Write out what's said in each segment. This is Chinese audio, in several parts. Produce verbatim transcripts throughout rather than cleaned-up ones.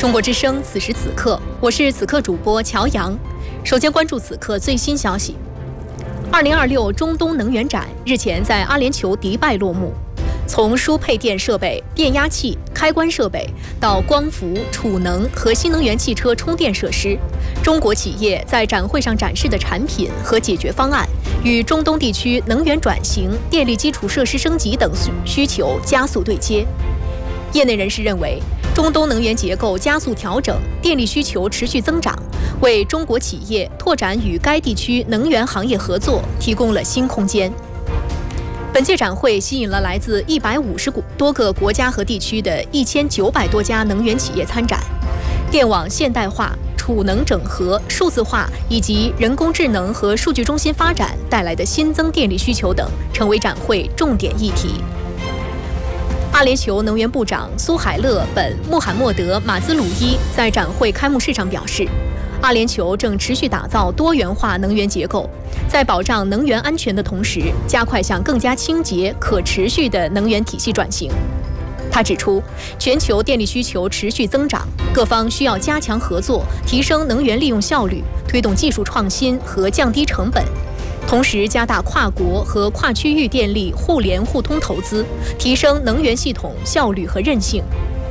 中国之声，此时此刻，我是此刻主播乔阳。首先关注此刻最新消息。二零二六中东能源展日前在阿联酋迪拜落幕。从输配电设备、变压器、开关设备到光伏、储能和新能源汽车充电设施，中国企业在展会上展示的产品和解决方案，与中东地区能源转型、电力基础设施升级等需求加速对接。业内人士认为，中东能源结构加速调整，电力需求持续增长，为中国企业拓展与该地区能源行业合作提供了新空间。本届展会吸引了来自一百五十多个国家和地区的一千九百多家能源企业参展。电网现代化、储能整合、数字化以及人工智能和数据中心发展带来的新增电力需求等，成为展会重点议题。阿联酋能源部长苏海勒本·穆罕默德·马兹鲁伊在展会开幕式上表示，阿联酋正持续打造多元化能源结构，在保障能源安全的同时，加快向更加清洁、可持续的能源体系转型。他指出，全球电力需求持续增长，各方需要加强合作，提升能源利用效率，推动技术创新和降低成本，同时加大跨国和跨区域电力互联互通投资，提升能源系统效率和韧性。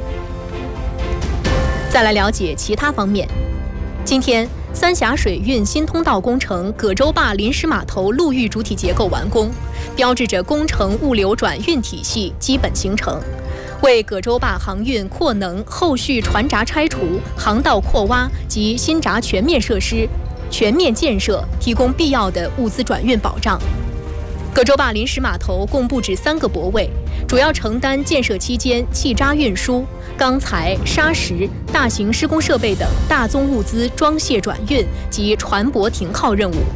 再来了解其他方面。今天，三峡水运新通道工程葛洲坝临时码头陆域主体结构完工，标志着工程物流转运体系基本形成，为葛洲坝航运扩能、后续船闸拆除、航道扩挖及新闸全面设施全面建设提供必要的物资转运保障。葛洲坝临时码头共布置三个泊位，主要承担建设期间气渣运输、钢材、砂石、大型施工设备等大宗物资装卸转运及船舶停靠任务。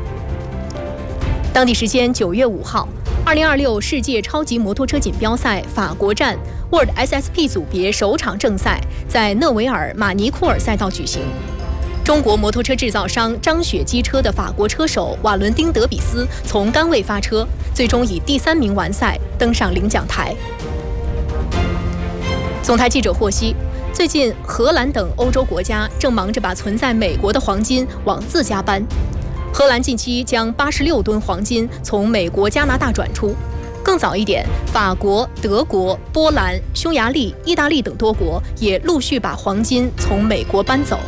当地时间九月五号，二零二六世界超级摩托车锦标赛法国站 World S S P 组别首场正赛在讷维尔马尼库尔赛道举行。中国摩托车制造商张雪机车的法国车手瓦伦丁·德比斯从杆位发车，最终以第三名完赛，登上领奖台。总台记者获悉，最近荷兰等欧洲国家正忙着把存在美国的黄金往自家搬。荷兰近期将八十六吨黄金从美国、加拿大转出。更早一点，法国、德国、波兰、匈牙利、意大利等多国也陆续把黄金从美国搬走。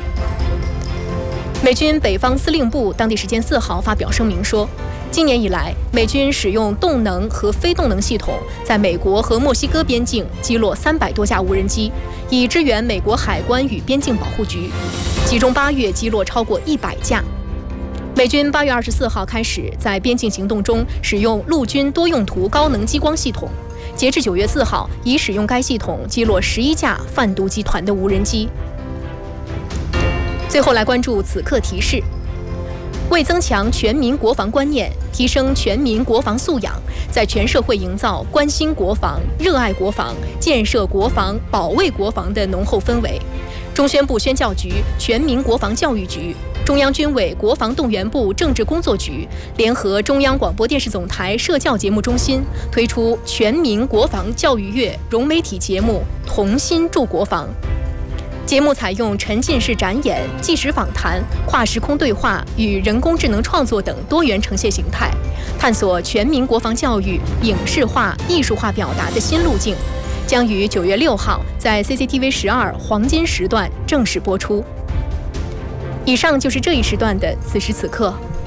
美军北方司令部当地时间四号发表声明说，今年以来，美军使用动能和非动能系统，在美国和墨西哥边境击落三百多架无人机，以支援美国海关与边境保护局。其中八月击落超过一百架。美军八月二十四号开始在边境行动中使用陆军多用途高能激光系统，截至九月四号，已使用该系统击落十一架贩毒集团的无人机。最后来关注此刻提示。为增强全民国防观念，提升全民国防素养，在全社会营造关心国防、热爱国防、建设国防、保卫国防的浓厚氛围，中宣部宣教局、全民国防教育局、中央军委国防动员部政治工作局联合中央广播电视总台社教节目中心，推出全民国防教育月融媒体节目《同心助国防》。节目采用沉浸式展演、纪实访谈、跨时空对话与人工智能创作等多元呈现形态，探索全民国防教育影视化、艺术化表达的新路径，将于九月六号在 C C T V 十二黄金时段正式播出。以上就是这一时段的此时此刻，